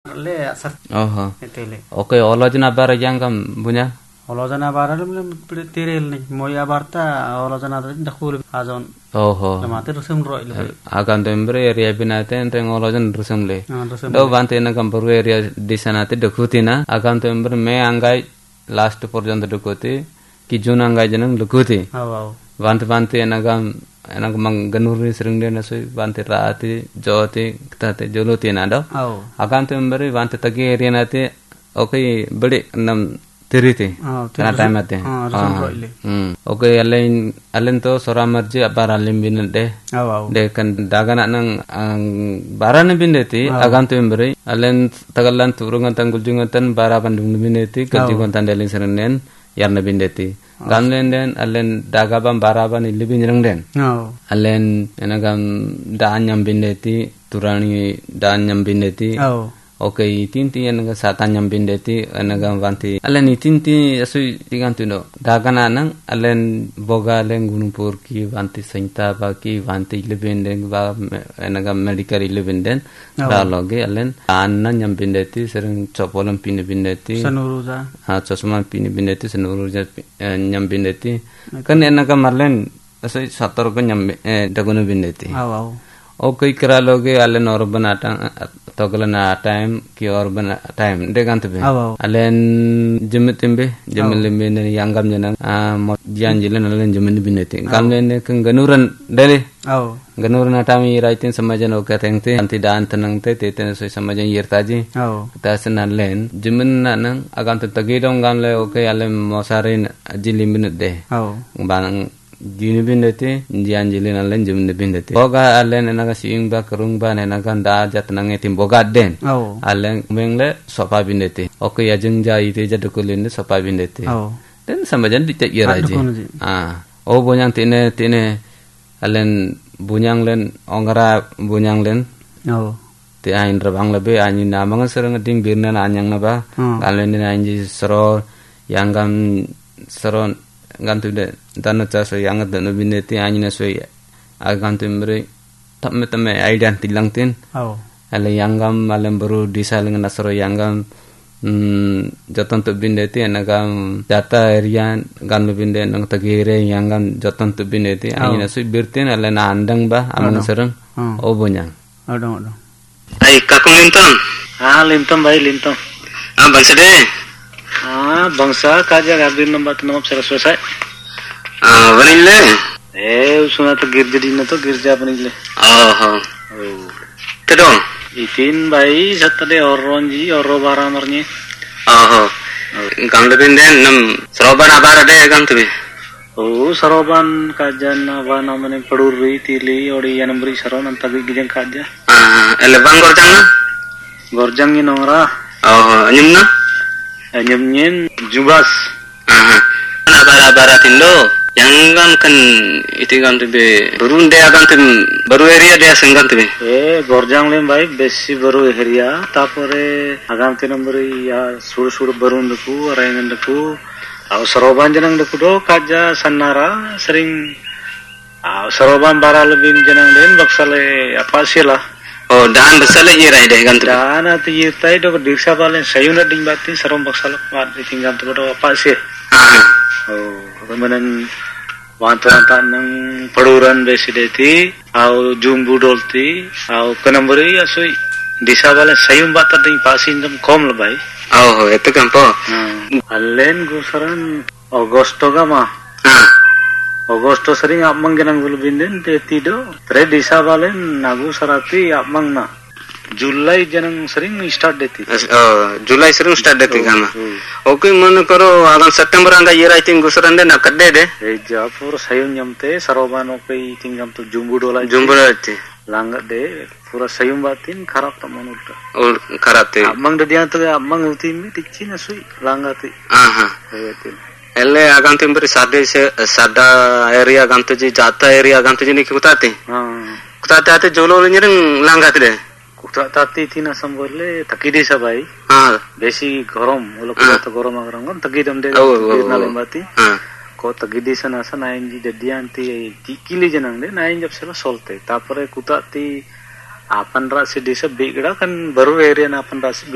Le asar Oho. itu le. Oke, olojana bara jangkam punya. Olojana barale tirel nih. Moya barta olojana dakul azon. Oho. Lamate rusum roi le. Akan tembre area binate enteng olojan rusum le. Rusum. Do bante na kampuru area di sanate dokutina. Akan tembre me anggai last পর্যন্ত ঢুকতে কি জুন আঙ্গাই জনং ঢুকতে বান্তে Bhante enagam mang ganuri sering dia nasui bante raati joti ktate joloti nado akan tembere bante tagi area nate okay beli 6 tiriti kana time ate okay alen to sora marji abar alim bin de kan dagana nang barane bindeti akan tembere alen tagalan turungan tanggul jungan bara bandung bindeti kajungan tandeling serenen yarna bindeti gamlen den alen dagabam baraban ilibin rengden alen enagam danyam bindeti turani danyam bindeti okay tinti enaga satanyam bindeti enagam vanti alen tinti asui tigantuno dagana nang alen boga len gunupur ki vanti sainta ba ki vanti ilibin den ba enagam medical ilibin den daloge alen annanyam bindeti sering copolam pini bindeti sanuruja cosma pini bindeti sanuruja nyam bindeti kan enagam marlen asui sator ko nyam dagunu bindeti okay kiraloge alen urban atang togelana time ki urban time de gantbe alen jemitimbe jemilimbe ne yangam jana janjilen alen jemin binete gamne kan ganuran dele ganuran atami raitin samajan oka tengte anti dan tenangte teten so samajan yirtaji tasen alen jemin nan agam tagidong gamle okay alen mosarin jilimin de bang Jini bindeti janjilin alen jumne bindeti boga alen enaga siing ba kerung ba enaga da jatnange tim boga den alen mengle sopa bindeti oke ya jengja ite jadukulin sopa bindeti den samajan dicek iraji oh bonyang tine alen bunyang len ongara bunyang len ti ain rabang lebe anyi namang sereng ding birna anyang naba alen ni anji sero yanggam sero gantu de dana chaso yang dana bineti anyina soi agantu mre tamme idea tilangtin ale yangam malem baru disaling nasro yangam joton to bineti anagam data area gan binde nang tagire yangam joton to bineti anyina soi birtin ale na andang ba amang sereng obonyang odong ai kakung lintom lintom bai lintom bangsa de bangsa kaja gabir nomor selesai vanille usuna to girja to girja panile kedong itin bai satade oronji oro baramarni gamle binden nam saroban abara de gamtbe saroban kajan wana mane paduri tili odi yanambri saron antagi gijeng kaja ele bang gorjang ni nongra anyumna nyemnyen jubas abara tindo yanggam kan itu ganti be berunde agantim baru area dia sengganti be gorjang lem bai besi baru area tapore aganti nombori ya sur berundeku arengandeku au saroban jenang deku do kaja sanara sering saroban bara lebih jenang den baksale apa sila dan besale irai deh ganti dan ati yitai do dirsa balen sayuna ding bati sarom baksala mat ditinggal tu do apa sih kemudian wantan nang paduran besideti au jumbu dolti au kenambari asui disa balen sayum bata ding pasin jam kom lebai itu kampo alen gusaran Agosto gama Agosto sering amang genang bulu binden te tido tre disa balen nagu sarati amang na Julai janang sering start deti Julai sering start deti kama okay mana karo agan September anga yerai ting gusaran de nak kadde de japur sayun nyamte saroban okay tingam tu jumbu dolai te langga de pura sayum batin kharap tamanulta kharap te amang de dia tu amang utim tikchina sui langga te ele agan timbre sada area gantu ji jata area gantu ji ni kutate ate jolo nyereng langga te tati tina sambolle takidi sabai besi gorom ulo kuta gorom agarangam takidam de birna lembati ko takidi sana nain ji dedianti kili janang de nain jab sela solte tapore kuta ti apan rasi desa bigda kan baru area na apan rasi